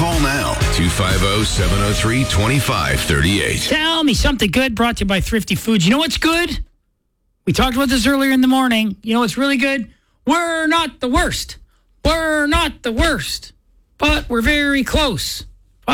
Call now, 250-703-2538. Tell me something good, brought to you by Thrifty Foods. You know what's good? We talked about this earlier in the morning. You know what's really good? We're not the worst. We're not the worst. But we're very close.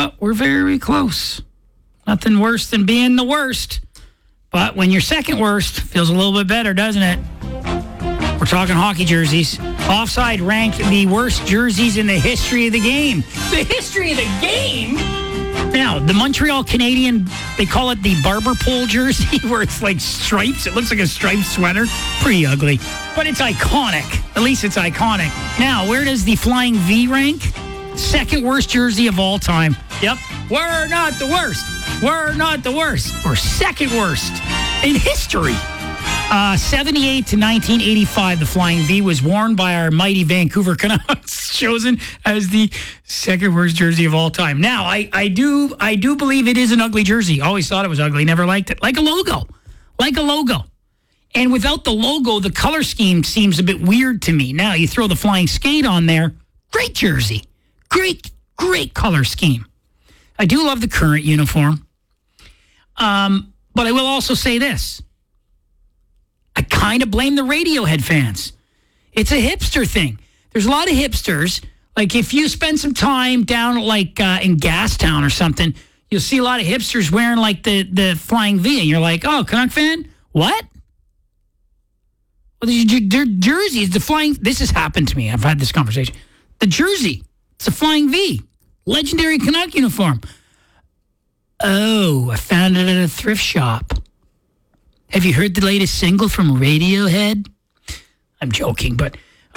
Nothing worse than being the worst. But when you're second worst, feels a little bit better, doesn't it? We're talking hockey jerseys. Offside ranked the worst jerseys in the history of the game. The history of the game? Now, the Montreal Canadian, they call it the barber pole jersey, where it's like stripes. It looks like a striped sweater. Pretty ugly. But it's iconic. At least it's iconic. Now, where does the Flying V rank? Second worst jersey of all time. Yep. We're not the worst. We're not the worst. Or second worst in history. 78 to 1985, the Flying V was worn by our mighty Vancouver Canucks, chosen as the second worst jersey of all time. Now, I do believe it is an ugly jersey. Always thought it was ugly. Never liked it. Like a logo. And without the logo, the color scheme seems a bit weird to me. Now, you throw the Flying Skate on there. Great jersey. Great color scheme. I do love the current uniform. But I will also say this. I kind of blame the Radiohead fans. It's a hipster thing. There's a lot of hipsters. Like if you spend some time down like in Gastown or something, you'll see a lot of hipsters wearing like the Flying V. And you're like, oh, Canuck fan? What? Well, their jerseys, the Flying... This has happened to me. I've had this conversation. The jersey, it's a Flying V. Legendary Canuck uniform. Oh, I found it at a thrift shop. Have you heard the latest single from Radiohead? I'm joking, but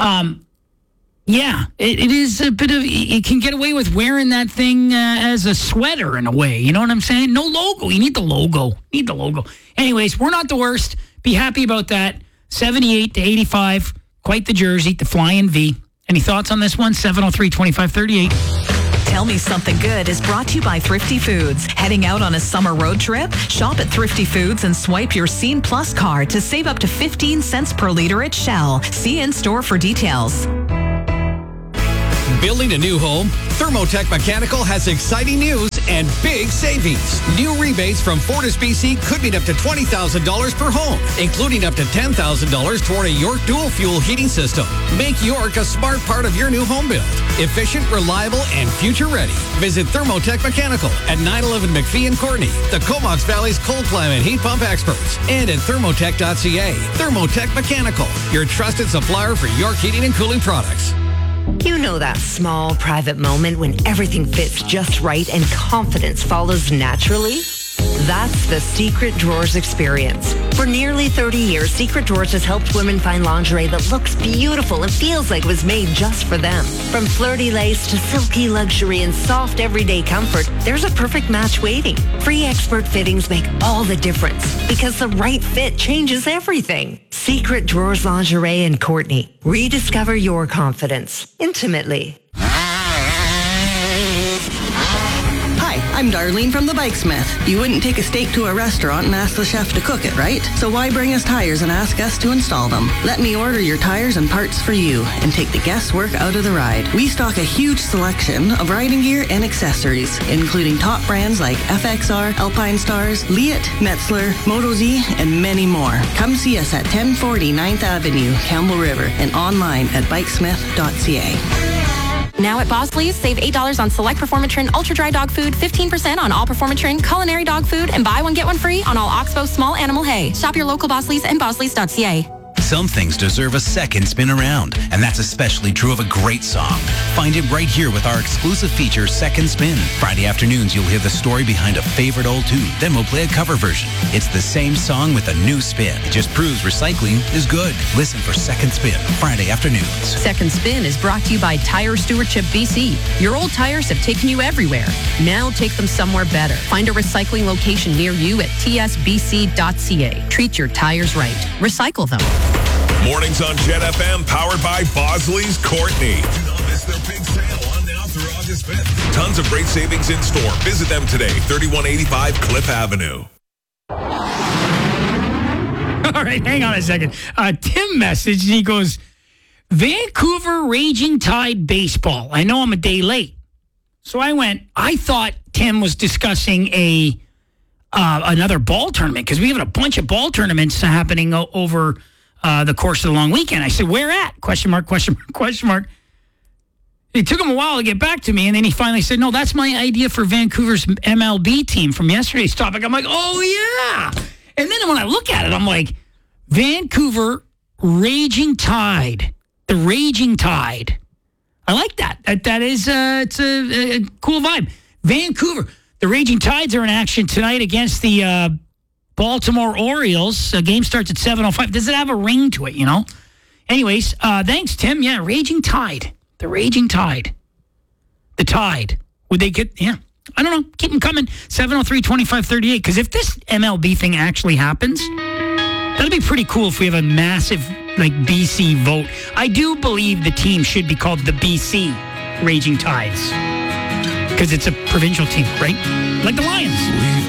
yeah, it is a bit of... You can get away with wearing that thing as a sweater in a way. You know what I'm saying? No logo. You need the logo. Anyways, we're not the worst. Be happy about that. 78 to 85. Quite the jersey, the Flying V. Any thoughts on this one? 703-2538. Tell Me Something Good is brought to you by Thrifty Foods. Heading out on a summer road trip? Shop at Thrifty Foods and swipe your Scene Plus card to save up to 15 cents per liter at Shell. See in-store for details. Building a new home? Thermotech Mechanical has exciting news and big savings. New rebates from Fortis BC could mean up to $20,000 per home, including up to $10,000 toward a York dual fuel heating system. Make York a smart part of your new home build. Efficient, reliable, and future ready. Visit Thermotech Mechanical at 911 McPhee and Courtney, the Comox Valley's cold climate heat pump experts, and at thermotech.ca. Thermotech Mechanical, your trusted supplier for York heating and cooling products. You know that small, private moment when everything fits just right and confidence follows naturally? That's the Secret Drawers experience. For nearly 30 years, Secret Drawers has helped women find lingerie that looks beautiful and feels like it was made just for them. From flirty lace to silky luxury and soft everyday comfort, there's a perfect match waiting. Free expert fittings make all the difference because the right fit changes everything. Secret Drawers Lingerie and Courtney. Rediscover your confidence intimately. I'm Darlene from the Bikesmith. You wouldn't take a steak to a restaurant and ask the chef to cook it, right? So why bring us tires and ask us to install them? Let me order your tires and parts for you and take the guesswork out of the ride. We stock a huge selection of riding gear and accessories, including top brands like FXR, Alpine Stars, Leatt, Metzler, MotoZ, and many more. Come see us at 1040 9th Avenue, Campbell River, and online at bikesmith.ca. Now at Bosley's, save $8 on select Performatrin Ultra Dry Dog Food, 15% on all Performatrin Culinary Dog Food, and buy one, get one free on all Oxbow Small Animal Hay. Shop your local Bosley's and bosleys.ca. Some things deserve a second spin around, and that's especially true of a great song. Find it right here with our exclusive feature, Second Spin. Friday afternoons, you'll hear the story behind a favorite old tune. Then we'll play a cover version. It's the same song with a new spin. It just proves recycling is good. Listen for Second Spin, Friday afternoons. Second Spin is brought to you by Tire Stewardship BC. Your old tires have taken you everywhere. Now take them somewhere better. Find a recycling location near you at tsbc.ca. Treat your tires right. Recycle them. Mornings on Jet FM, powered by Bosley's Courtney. Do not miss their big sale on now through August 5th. Tons of great savings in store. Visit them today, 3185 Cliff Avenue. All right, hang on a second. Tim messaged, and he goes, Vancouver Raging Tide baseball. I know I'm a day late. So I thought Tim was discussing another ball tournament because we have a bunch of ball tournaments happening over the course of the long weekend. I said, where at? Question mark, question mark, question mark. It took him a while to get back to me, and then he finally said, no, that's my idea for Vancouver's MLB team from yesterday's topic. I'm like, oh, yeah. And then when I look at it, I'm like, Vancouver Raging Tide. The Raging Tide. I like that. That is it's a cool vibe. Vancouver. The Raging Tides are in action tonight against the Baltimore Orioles. The game starts at 7:05. Does it have a ring to it, you know? Anyways, thanks, Tim. Yeah, Raging Tide. The Raging Tide. The Tide. Would they get, yeah. I don't know. Keep them coming. 703-2538. Because if this MLB thing actually happens, that'd be pretty cool if we have a massive, like, BC vote. I do believe the team should be called the BC Raging Tides. Because it's a provincial team, right? Like the Lions.